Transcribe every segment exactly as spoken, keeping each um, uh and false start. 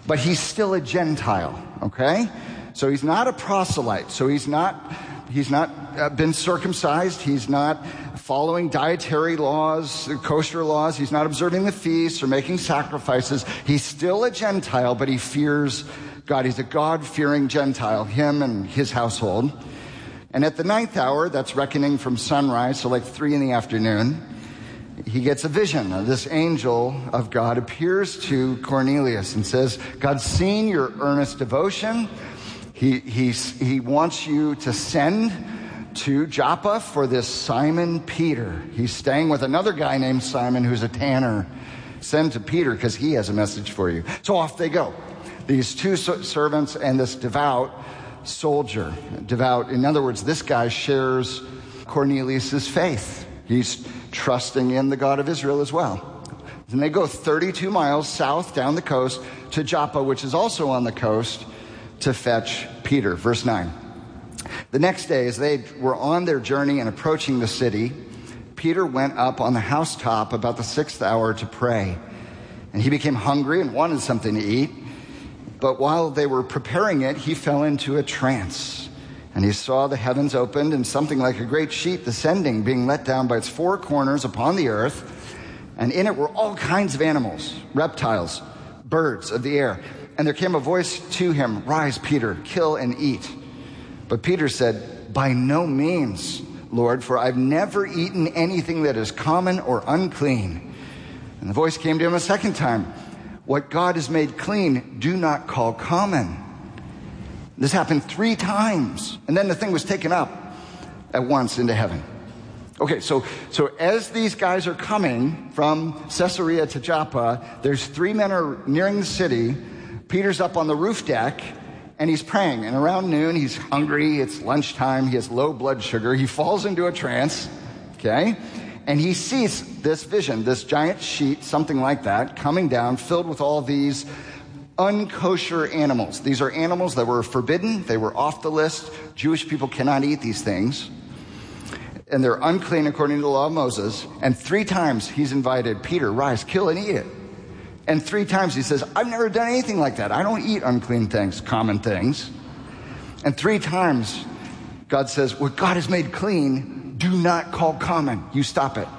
but he's still a Gentile, okay? So he's not a proselyte. So he's not, he's not uh, been circumcised. He's not following dietary laws, kosher laws. He's not observing the feasts or making sacrifices. He's still a Gentile, but he fears God. He's a God-fearing Gentile, him and his household. And at the ninth hour, that's reckoning from sunrise, so like three in the afternoon, he gets a vision. This angel of God appears to Cornelius and says, God's seen your earnest devotion. He, he's, he wants you to send to Joppa for this Simon Peter. He's staying with another guy named Simon who's a tanner. Send to Peter because he has a message for you. So off they go. These two servants and this devout soldier. Devout, in other words, this guy shares Cornelius' faith. He's trusting in the God of Israel as well. And they go thirty-two miles south down the coast to Joppa, which is also on the coast, to fetch Peter. Verse nine. The next day, as they were on their journey and approaching the city, Peter went up on the housetop about the sixth hour to pray. And he became hungry and wanted something to eat. But while they were preparing it, he fell into a trance. And he saw the heavens opened and something like a great sheet descending, being let down by its four corners upon the earth. And in it were all kinds of animals, reptiles, birds of the air. And there came a voice to him, Rise, Peter, kill and eat. But Peter said, By no means, Lord, for I've never eaten anything that is common or unclean. And the voice came to him a second time, What God has made clean, do not call common. This happened three times. And then the thing was taken up at once into heaven. Okay, so, so as these guys are coming from Caesarea to Joppa, there's three men are nearing the city. Peter's up on the roof deck, and he's praying. And around noon, he's hungry. It's lunchtime. He has low blood sugar. He falls into a trance, okay? And he sees this vision, this giant sheet, something like that, coming down, filled with all these unkosher animals. These are animals that were forbidden. They were off the list. Jewish people cannot eat these things. And they're unclean according to the law of Moses. And three times he's invited, Peter, rise, kill and eat it. And three times he says, I've never done anything like that. I don't eat unclean things, common things. And three times God says, what God has made clean, do not call common. You stop it.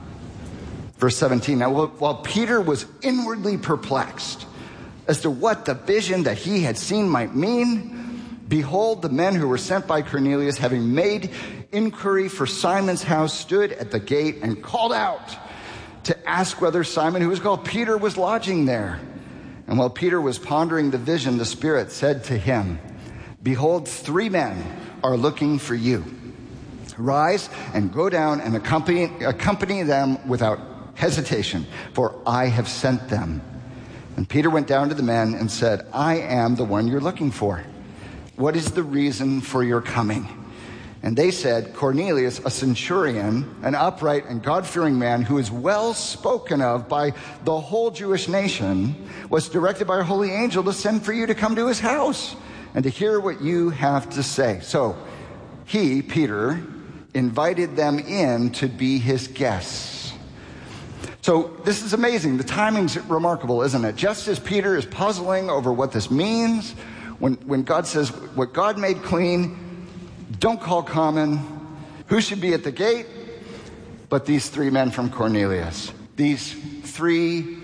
Verse seventeen, now while Peter was inwardly perplexed as to what the vision that he had seen might mean, behold, the men who were sent by Cornelius, having made inquiry for Simon's house, stood at the gate and called out to ask whether Simon, who was called Peter, was lodging there. And while Peter was pondering the vision, the Spirit said to him, Behold, three men are looking for you. Rise and go down and accompany, accompany them without hesitation, for I have sent them. And Peter went down to the men and said, I am the one you're looking for. What is the reason for your coming? And they said, Cornelius, a centurion, an upright and God-fearing man who is well spoken of by the whole Jewish nation, was directed by a holy angel to send for you to come to his house and to hear what you have to say. So he, Peter, invited them in to be his guests. So this is amazing. The timing's remarkable, isn't it? Just as Peter is puzzling over what this means, when, when God says, what God made clean, don't call common. Who should be at the gate? But these three men from Cornelius. These three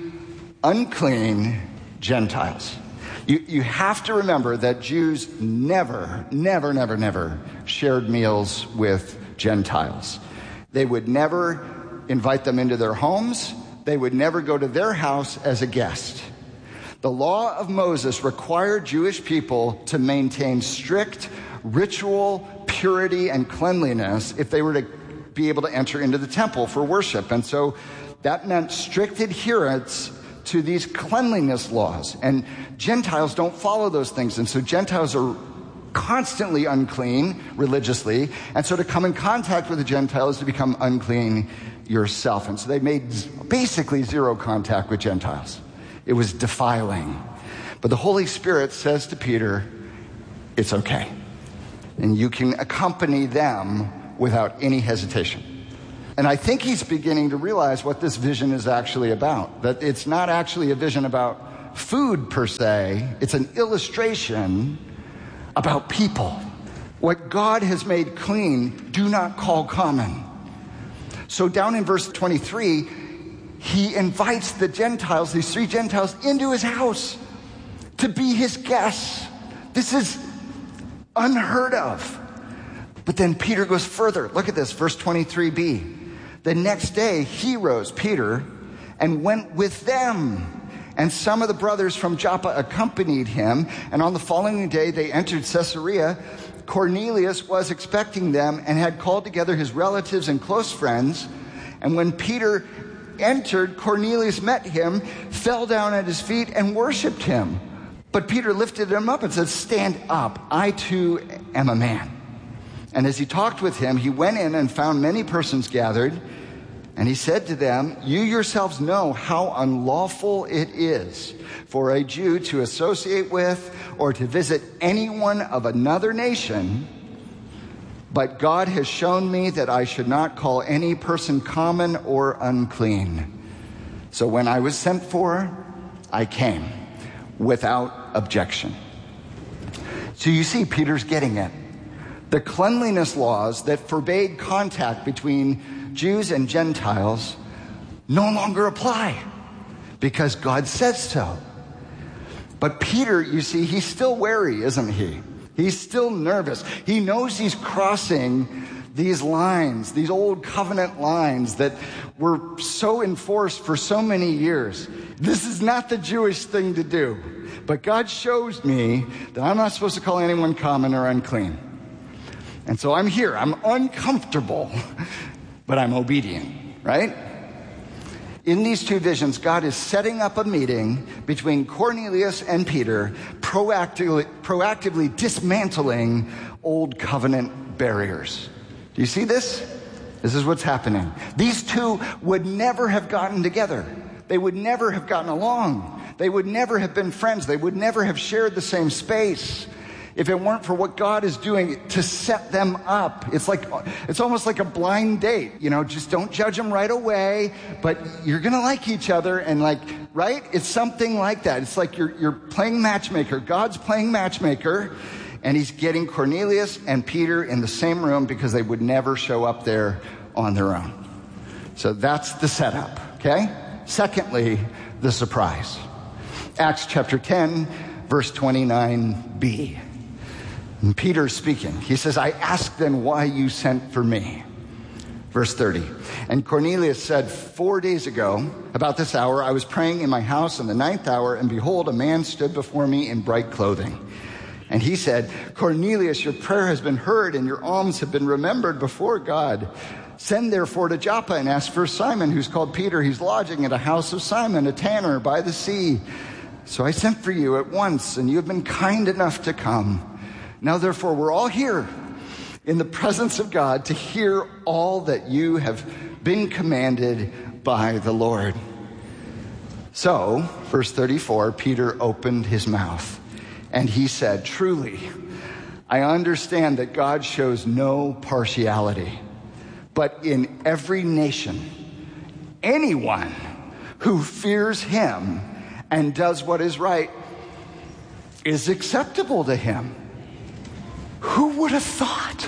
unclean Gentiles. You, you have to remember that Jews never, never, never, never shared meals with Gentiles. They would never invite them into their homes. They would never go to their house as a guest. The law of Moses required Jewish people to maintain strict ritual purity and cleanliness if they were to be able to enter into the temple for worship. And so that meant strict adherence to these cleanliness laws. And Gentiles don't follow those things. And so Gentiles are constantly unclean religiously. And so to come in contact with a Gentile is to become unclean yourself. And so they made basically zero contact with Gentiles. It was defiling. But the Holy Spirit says to Peter, it's okay. And you can accompany them without any hesitation. And I think he's beginning to realize what this vision is actually about. That it's not actually a vision about food per se. It's an illustration about people. What God has made clean, do not call common. So down in verse twenty-three, he invites the Gentiles, these three Gentiles, into his house to be his guests. This is unheard of. But then Peter goes further. Look at this, verse twenty-three b. The next day he rose, Peter, and went with them. And some of the brothers from Joppa accompanied him. And on the following day they entered Caesarea. Cornelius was expecting them and had called together his relatives and close friends. And when Peter entered, Cornelius met him, fell down at his feet, and worshiped him. But Peter lifted him up and said, "Stand up, I too am a man." And as he talked with him, he went in and found many persons gathered. And he said to them, "You yourselves know how unlawful it is for a Jew to associate with or to visit anyone of another nation. But God has shown me that I should not call any person common or unclean. So when I was sent for, I came without objection." So you see, Peter's getting it. The cleanliness laws that forbade contact between Jews and Gentiles no longer apply because God says so. But Peter, you see, he's still wary, isn't he? He's still nervous. He knows he's crossing these lines, these old covenant lines that were so enforced for so many years. This is not the Jewish thing to do. But God shows me that I'm not supposed to call anyone common or unclean. And so I'm here. I'm uncomfortable, but I'm obedient, right? In these two visions, God is setting up a meeting between Cornelius and Peter, proactively, proactively dismantling old covenant barriers. Do you see this? This is what's happening. These two would never have gotten together. They would never have gotten along. They would never have been friends. They would never have shared the same space if it weren't for what God is doing to set them up. It's like, it's almost like a blind date. You know, just don't judge them right away, but you're going to like each other. And like, right? It's something like that. It's like you're, you're playing matchmaker. God's playing matchmaker, and he's getting Cornelius and Peter in the same room because they would never show up there on their own. So that's the setup, okay? Secondly, the surprise. Acts chapter ten, verse twenty-nine b. And Peter's speaking. He says, "I asked then why you sent for me." Verse thirty. And Cornelius said, "Four days ago, about this hour, I was praying in my house in the ninth hour, and behold, a man stood before me in bright clothing. And he said, 'Cornelius, your prayer has been heard, and your alms have been remembered before God. Send therefore to Joppa and ask for Simon, who's called Peter. He's lodging at a house of Simon, a tanner by the sea. So I sent for you at once, and you have been kind enough to come. Now therefore, we're all here in the presence of God to hear all that you have been commanded by the Lord.' So, verse thirty-four, Peter opened his mouth, and he said, 'Truly, I understand that God shows no partiality, but in every nation, anyone who fears him and does what is right is acceptable to him.' Who would have thought?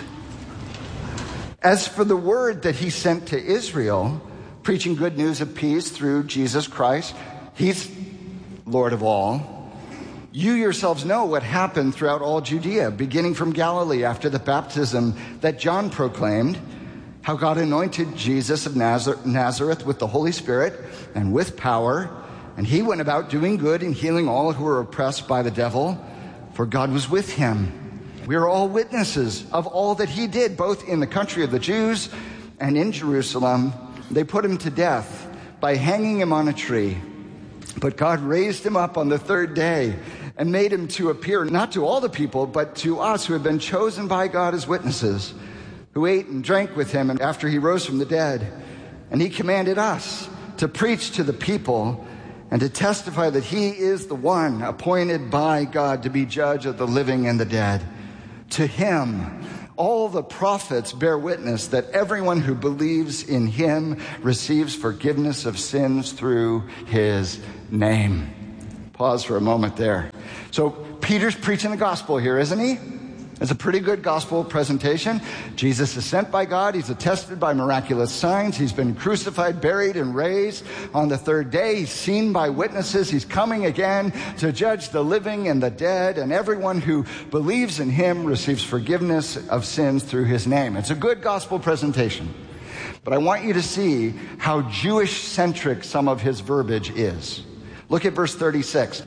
As for the word that he sent to Israel, preaching good news of peace through Jesus Christ, he's Lord of all. You yourselves know what happened throughout all Judea, beginning from Galilee after the baptism that John proclaimed, how God anointed Jesus of Nazareth with the Holy Spirit and with power, and he went about doing good and healing all who were oppressed by the devil, for God was with him. We are all witnesses of all that he did, both in the country of the Jews and in Jerusalem. They put him to death by hanging him on a tree. But God raised him up on the third day and made him to appear not to all the people, but to us who have been chosen by God as witnesses, who ate and drank with him after he rose from the dead. And he commanded us to preach to the people and to testify that he is the one appointed by God to be judge of the living and the dead. To him, all the prophets bear witness that everyone who believes in him receives forgiveness of sins through his name." Pause for a moment there. So Peter's preaching the gospel here, isn't he? It's a pretty good gospel presentation. Jesus is sent by God. He's attested by miraculous signs. He's been crucified, buried, and raised on the third day. He's seen by witnesses. He's coming again to judge the living and the dead. And everyone who believes in him receives forgiveness of sins through his name. It's a good gospel presentation. But I want you to see how Jewish-centric some of his verbiage is. Look at verse thirty-six.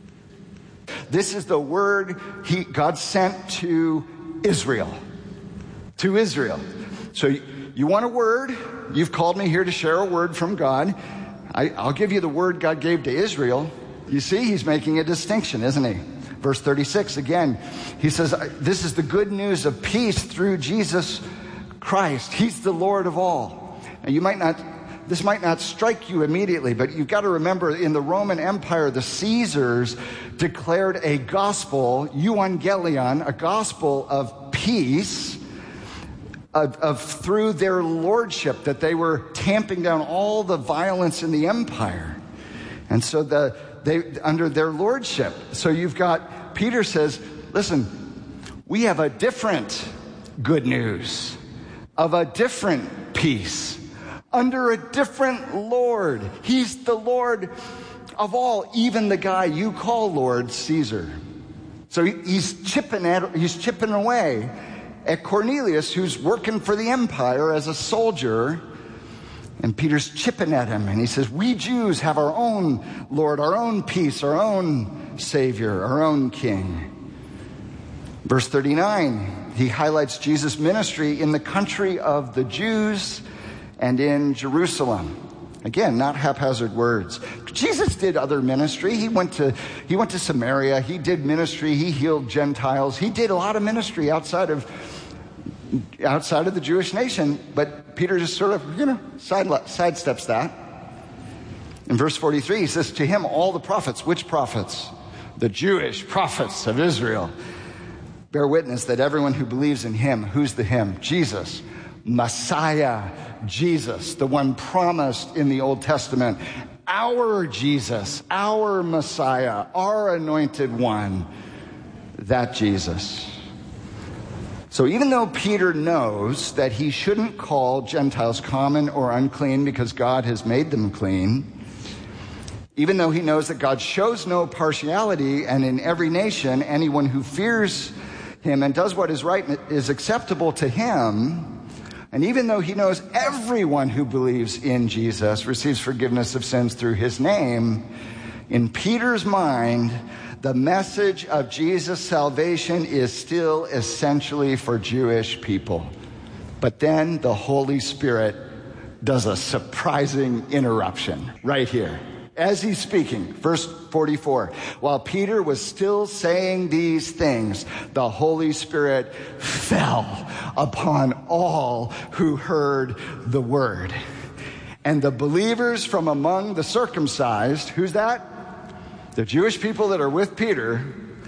This is the word he, God sent to Israel. To Israel. So you, you want a word? You've called me here to share a word from God. I, I'll give you the word God gave to Israel. You see, he's making a distinction, isn't he? Verse thirty-six, again, he says, this is the good news of peace through Jesus Christ. He's the Lord of all. Now, you might not... This might not strike you immediately, but you've got to remember in the Roman Empire, the Caesars declared a gospel, euangelion, a gospel of peace, of, of through their lordship, that they were tamping down all the violence in the empire. And so the they under their lordship. So you've got, Peter says, listen, we have a different good news of a different peace. Under a different Lord. He's the Lord of all, even the guy you call Lord, Caesar. So he's chipping at, he's chipping away at Cornelius, who's working for the empire as a soldier. And Peter's chipping at him, and he says, we Jews have our own Lord, our own peace, our own Savior, our own King. Verse thirty-nine, he highlights Jesus' ministry in the country of the Jews and in Jerusalem. Again, not haphazard words. Jesus did other ministry. He went to he went to Samaria. He did ministry. He healed Gentiles. He did a lot of ministry outside of outside of the Jewish nation. But Peter just sort of, you know, side, sidesteps that. In verse forty-three, he says, to him all the prophets. Which prophets? The Jewish prophets of Israel bear witness that everyone who believes in him, who's the him? Jesus, Messiah, Jesus, the one promised in the Old Testament, our Jesus, our Messiah, our anointed one, that Jesus. So even though Peter knows that he shouldn't call Gentiles common or unclean because God has made them clean, even though he knows that God shows no partiality, and in every nation, anyone who fears him and does what is right is acceptable to him, and even though he knows everyone who believes in Jesus receives forgiveness of sins through his name, in Peter's mind, the message of Jesus' salvation is still essentially for Jewish people. But then the Holy Spirit does a surprising interruption right here. As he's speaking, verse forty-four, while Peter was still saying these things, the Holy Spirit fell upon all who heard the word. And the believers from among the circumcised, who's that? The Jewish people that are with Peter,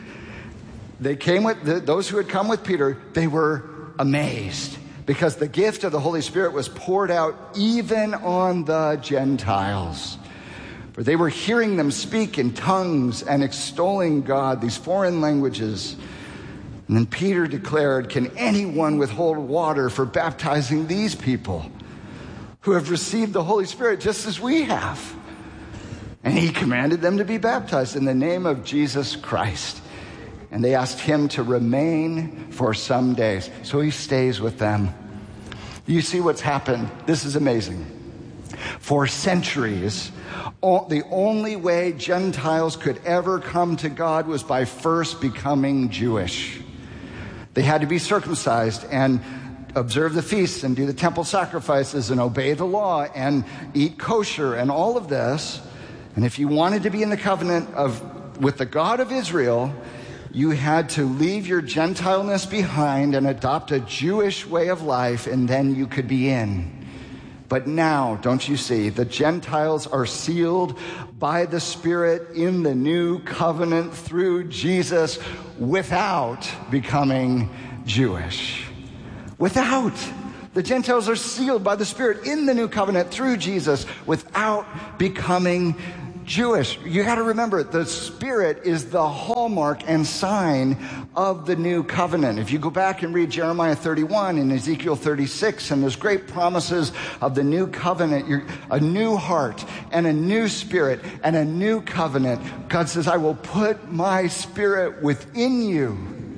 they came with, the, those who had come with Peter, they were amazed because the gift of the Holy Spirit was poured out even on the Gentiles. For they were hearing them speak in tongues and extolling God, these foreign languages. And then Peter declared, can anyone withhold water for baptizing these people who have received the Holy Spirit just as we have? And he commanded them to be baptized in the name of Jesus Christ. And they asked him to remain for some days. So he stays with them. You see what's happened? This is amazing. For centuries, the only way Gentiles could ever come to God was by first becoming Jewish. They had to be circumcised and observe the feasts and do the temple sacrifices and obey the law and eat kosher and all of this. And if you wanted to be in the covenant of with the God of Israel, you had to leave your Gentileness behind and adopt a Jewish way of life, and then you could be in. But now, don't you see, the Gentiles are sealed by the Spirit in the new covenant through Jesus without becoming Jewish. Without. The Gentiles are sealed by the Spirit in the new covenant through Jesus without becoming Jewish. You got to remember, the Spirit is the hallmark and sign of the new covenant. If you go back and read Jeremiah thirty-one and Ezekiel thirty-six, and those great promises of the new covenant, you're, a new heart and a new spirit and a new covenant. God says, I will put my Spirit within you.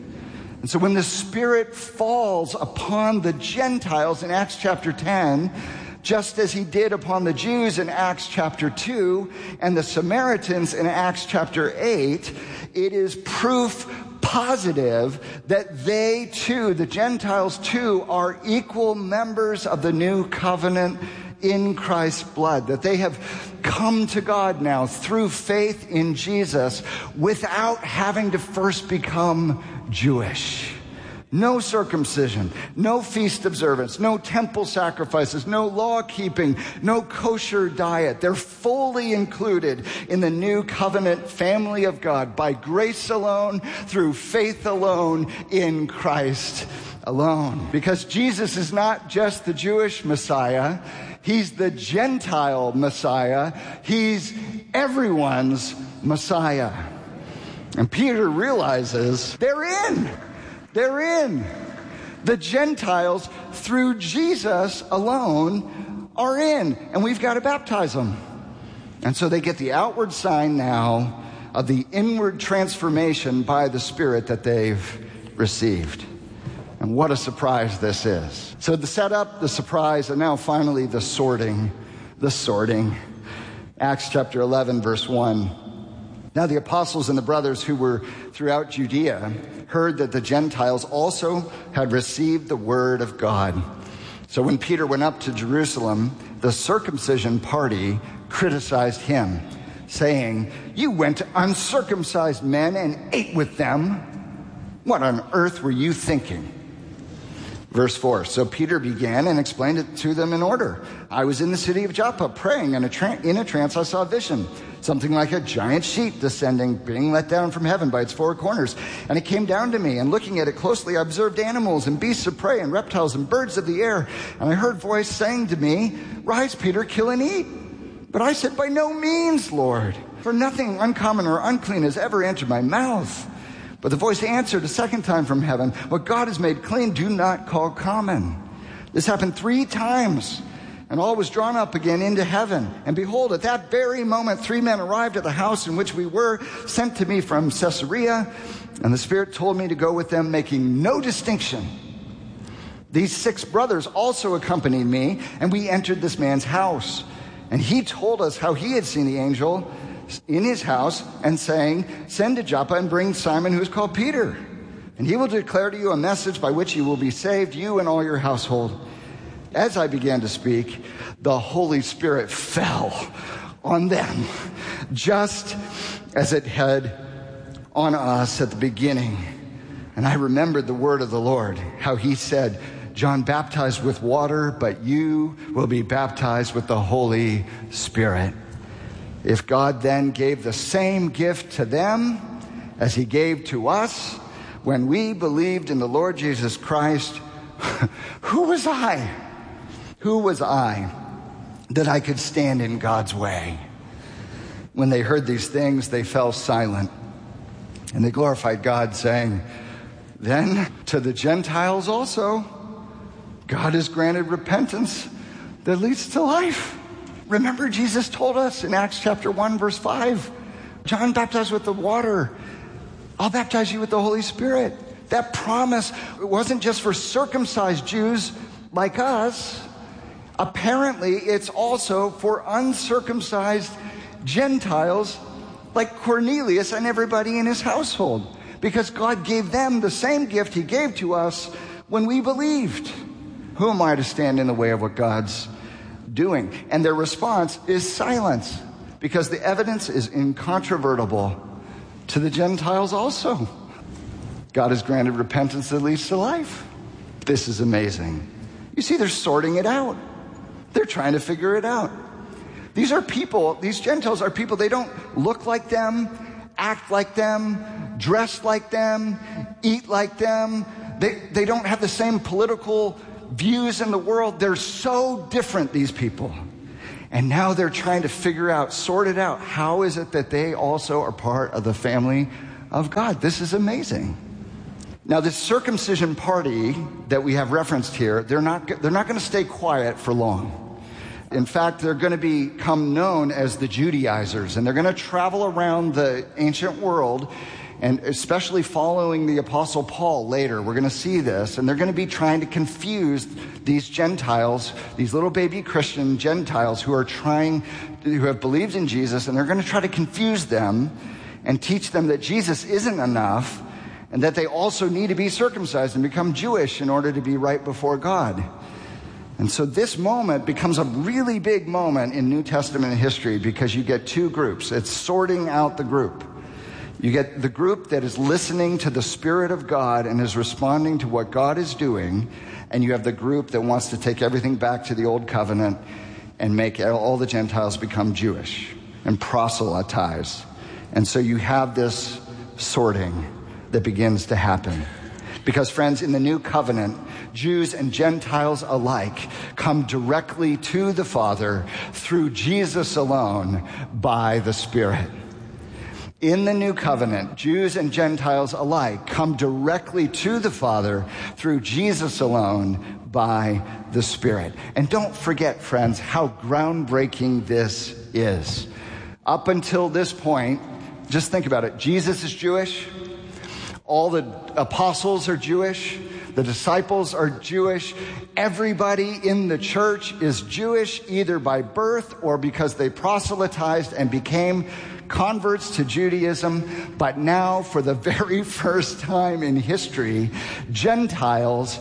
And so when the Spirit falls upon the Gentiles in Acts chapter ten, just as he did upon the Jews in Acts chapter two and the Samaritans in Acts chapter eight, it is proof positive that they too, the Gentiles too, are equal members of the new covenant in Christ's blood, that they have come to God now through faith in Jesus without having to first become Jewish. No circumcision, no feast observance, no temple sacrifices, no law keeping, no kosher diet. They're fully included in the new covenant family of God by grace alone, through faith alone, in Christ alone. Because Jesus is not just the Jewish Messiah, he's the Gentile Messiah. He's everyone's Messiah. And Peter realizes they're in. They're in. The Gentiles, through Jesus alone, are in. And we've got to baptize them. And so they get the outward sign now of the inward transformation by the Spirit that they've received. And what a surprise this is. So the setup, the surprise, and now finally the sorting. The sorting. Acts chapter eleven, verse one. Now the apostles and the brothers who were throughout Judea heard that the Gentiles also had received the word of God. So when Peter went up to Jerusalem, the circumcision party criticized him, saying, "You went to uncircumcised men and ate with them. What on earth were you thinking?" Verse four, so Peter began and explained it to them in order. I was in the city of Joppa praying, and in a trance I saw a vision, something like a giant sheet descending, being let down from heaven by its four corners. And it came down to me, and looking at it closely, I observed animals and beasts of prey and reptiles and birds of the air. And I heard a voice saying to me, "Rise, Peter, kill and eat." But I said, "By no means, Lord, for nothing uncommon or unclean has ever entered my mouth." But the voice answered a second time from heaven, "What God has made clean, do not call common." This happened three times, and all was drawn up again into heaven. And behold, at that very moment, three men arrived at the house in which we were, sent to me from Caesarea, and the Spirit told me to go with them, making no distinction. These six brothers also accompanied me, and we entered this man's house. And he told us how he had seen the angel in his house and saying, "Send to Joppa and bring Simon, who is called Peter. And he will declare to you a message by which you will be saved, you and all your household." As I began to speak, the Holy Spirit fell on them, just as it had on us at the beginning. And I remembered the word of the Lord, how he said, "John baptized with water, but you will be baptized with the Holy Spirit." If God then gave the same gift to them as he gave to us when we believed in the Lord Jesus Christ, who was I? Who was I that I could stand in God's way? When they heard these things, they fell silent, and they glorified God, saying, "Then to the Gentiles also, God has granted repentance that leads to life." Remember, Jesus told us in Acts chapter one, verse five, John baptized with the water. I'll baptize you with the Holy Spirit. That promise, it wasn't just for circumcised Jews like us. Apparently, it's also for uncircumcised Gentiles like Cornelius and everybody in his household, because God gave them the same gift he gave to us when we believed. Who am I to stand in the way of what God's doing? And their response is silence, because the evidence is incontrovertible to the Gentiles also. God has granted repentance that leads to life. This is amazing. You see, they're sorting it out. They're trying to figure it out. These are people, these Gentiles are people, they don't look like them, act like them, dress like them, eat like them. They, they don't have the same political views in the world. They're so different, these people. And now they're trying to figure out, sort it out. How is it that they also are part of the family of God? This is amazing. Now, this circumcision party that we have referenced here, they're not, they're not going to stay quiet for long. In fact, they're going to become known as the Judaizers, and they're going to travel around the ancient world, and especially following the Apostle Paul later, we're going to see this, and they're going to be trying to confuse these Gentiles, these little baby Christian Gentiles who are trying, who have believed in Jesus, and they're going to try to confuse them and teach them that Jesus isn't enough, and that they also need to be circumcised and become Jewish in order to be right before God. And so this moment becomes a really big moment in New Testament history because you get two groups. It's sorting out the group. You get the group that is listening to the Spirit of God and is responding to what God is doing, and you have the group that wants to take everything back to the Old Covenant and make all the Gentiles become Jewish and proselytize. And so you have this sorting that begins to happen. Because, friends, in the New Covenant, Jews and Gentiles alike come directly to the Father through Jesus alone by the Spirit. In the New Covenant, Jews and Gentiles alike come directly to the Father through Jesus alone by the Spirit. And don't forget, friends, how groundbreaking this is. Up until this point, just think about it. Jesus is Jewish. All the apostles are Jewish. The disciples are Jewish. Everybody in the church is Jewish, either by birth or because they proselytized and became converts to Judaism. But now, for the very first time in history, Gentiles,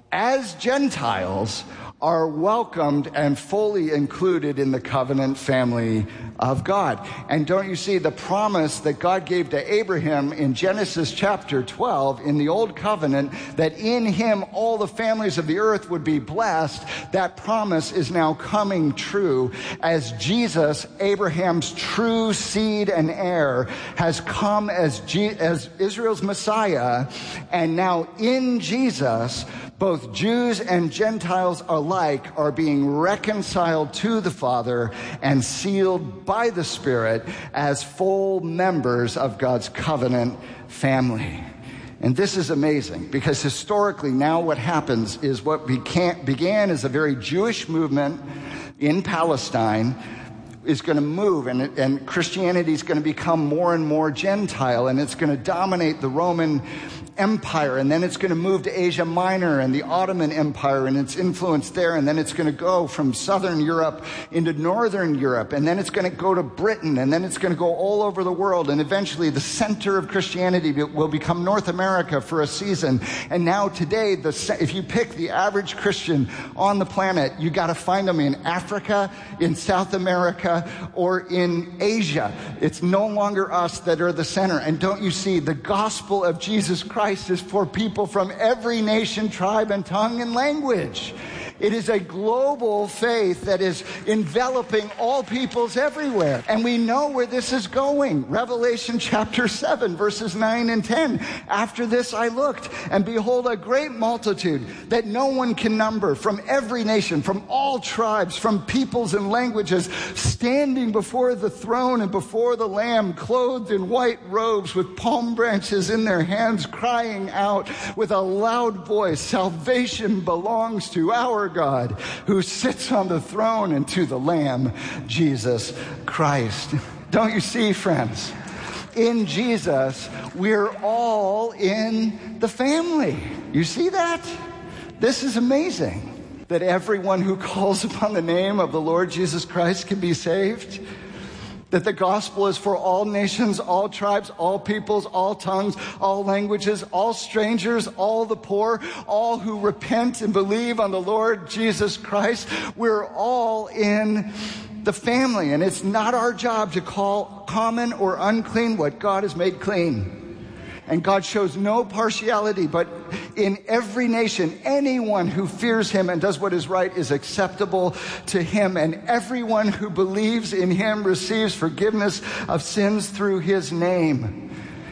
as Gentiles, are welcomed and fully included in the covenant family of God. And don't you see the promise that God gave to Abraham in Genesis chapter twelve in the Old Covenant, that in him all the families of the earth would be blessed? That promise is now coming true as Jesus, Abraham's true seed and heir, has come as, G- as Israel's Messiah. And now in Jesus, both Jews and Gentiles alike are being reconciled to the Father and sealed by the Spirit as full members of God's covenant family. And this is amazing because historically now what happens is what began, began as a very Jewish movement in Palestine is going to move, and, and Christianity is going to become more and more Gentile, and it's going to dominate the Roman Empire, and then it's going to move to Asia Minor and the Ottoman Empire and its influence there, and then it's going to go from southern Europe into northern Europe, and then it's going to go to Britain, and then it's going to go all over the world, and eventually the center of Christianity will become North America for a season. And now today, the, if you pick the average Christian on the planet, you got to find them in Africa, in South America, or in Asia. It's no longer us that are the center. And don't you see, the gospel of Jesus Christ is for people from every nation, tribe, and tongue and language. It is a global faith that is enveloping all peoples everywhere. And we know where this is going. Revelation chapter seven, verses nine and ten. After this I looked, and behold, a great multitude that no one can number, from every nation, from all tribes, from peoples and languages, standing before the throne and before the Lamb, clothed in white robes with palm branches in their hands, crying out with a loud voice, salvation belongs to our God, who sits on the throne, and to the Lamb, Jesus Christ. Don't you see, friends? In Jesus, we're all in the family. You see that? This is amazing, that everyone who calls upon the name of the Lord Jesus Christ can be saved. That the gospel is for all nations, all tribes, all peoples, all tongues, all languages, all strangers, all the poor, all who repent and believe on the Lord Jesus Christ. We're all in the family, and it's not our job to call common or unclean what God has made clean. And God shows no partiality, but in every nation, anyone who fears him and does what is right is acceptable to him. And everyone who believes in him receives forgiveness of sins through his name.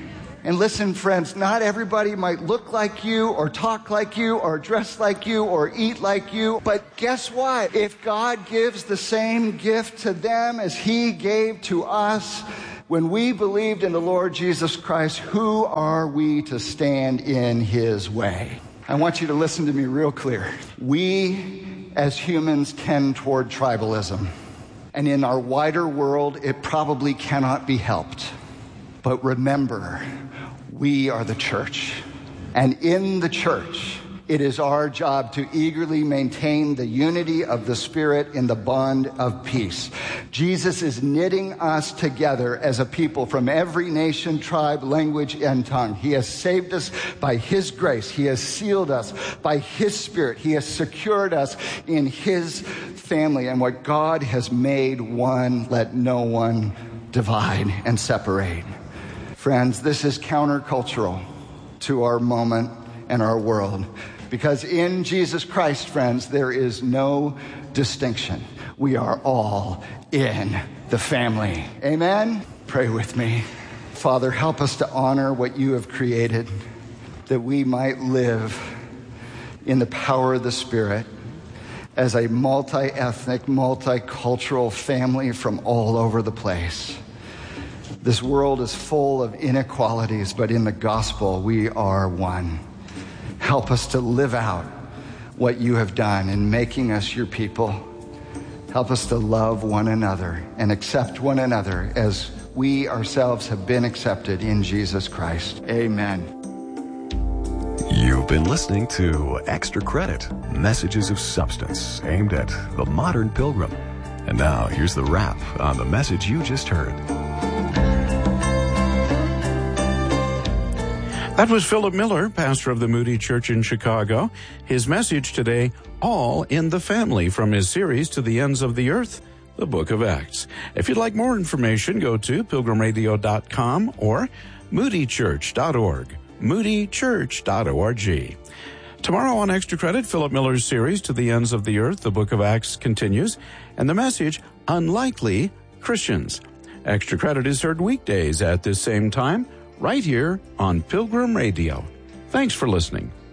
And listen, friends, not everybody might look like you or talk like you or dress like you or eat like you. But guess what? If God gives the same gift to them as he gave to us when we believed in the Lord Jesus Christ, who are we to stand in his way? I want you to listen to me real clear. We as humans tend toward tribalism. And in our wider world, it probably cannot be helped. But remember, we are the church. And in the church, it is our job to eagerly maintain the unity of the Spirit in the bond of peace. Jesus is knitting us together as a people from every nation, tribe, language, and tongue. He has saved us by his grace. He has sealed us by his Spirit. He has secured us in his family. And what God has made one, let no one divide and separate. Friends, this is countercultural to our moment and our world. Because in Jesus Christ, friends, there is no distinction. We are all in the family. Amen? Pray with me. Father, help us to honor what you have created, that we might live in the power of the Spirit as a multi-ethnic, multicultural family from all over the place. This world is full of inequalities, but in the gospel, we are one. Help us to live out what you have done in making us your people. Help us to love one another and accept one another as we ourselves have been accepted in Jesus Christ. Amen. You've been listening to Extra Credit, messages of substance aimed at the modern pilgrim. And now here's the wrap on the message you just heard. That was Philip Miller, pastor of the Moody Church in Chicago. His message today, All in the Family, from his series To the Ends of the Earth, the Book of Acts. If you'd like more information, go to pilgrim radio dot com or moody church dot org, moody church dot org. Tomorrow on Extra Credit, Philip Miller's series To the Ends of the Earth, the Book of Acts continues, and the message, Unlikely Christians. Extra Credit is heard weekdays at this same time, right here on Pilgrim Radio. Thanks for listening.